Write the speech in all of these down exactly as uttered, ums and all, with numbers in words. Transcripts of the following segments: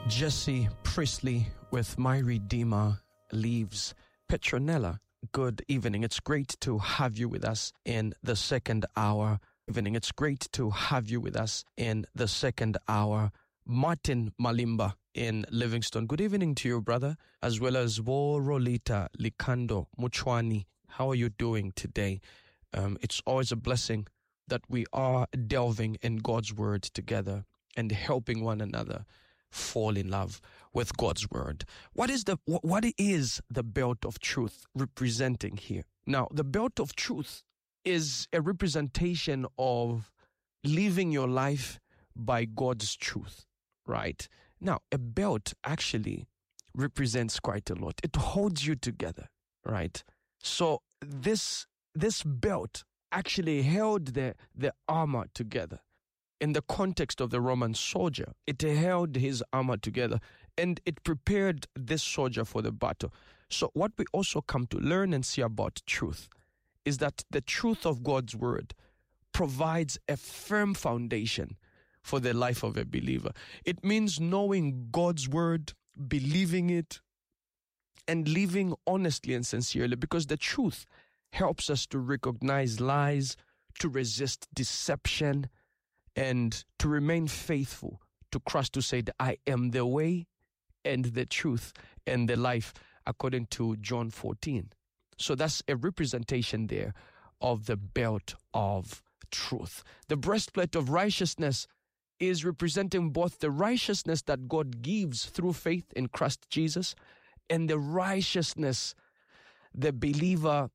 Jesse Priestley with My Redeemer Leaves. Petronella, good evening. It's great to have you with us in the second hour. Evening. It's great to have you with us in the second hour. Martin Malimba in Livingston. Good evening to you, brother, as well as Rolita Likando Muchwani. How are you doing today? Um, it's always a blessing that we are delving in God's word together and helping one another fall in love with God's word. What is the what is the belt of truth representing here? Now, the belt of truth is a representation of living your life by God's truth, right? Now, a belt actually represents quite a lot. It holds you together, right? So this this belt actually held the, the armor together. In the context of the Roman soldier, it held his armor together and it prepared this soldier for the battle. So what we also come to learn and see about truth is that the truth of God's word provides a firm foundation for the life of a believer. It means knowing God's word, believing it, and living honestly and sincerely, because the truth helps us to recognize lies, to resist deception, and to remain faithful to Christ, to say that I am the way and the truth and the life, according to John fourteen. So that's a representation there of the belt of truth. The breastplate of righteousness is representing both the righteousness that God gives through faith in Christ Jesus and the righteousness the believer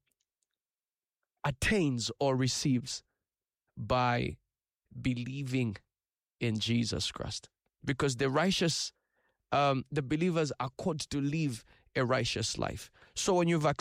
attains or receives by believing in Jesus Christ. Because the righteous, um, the believers are called to live a righteous life. So when you've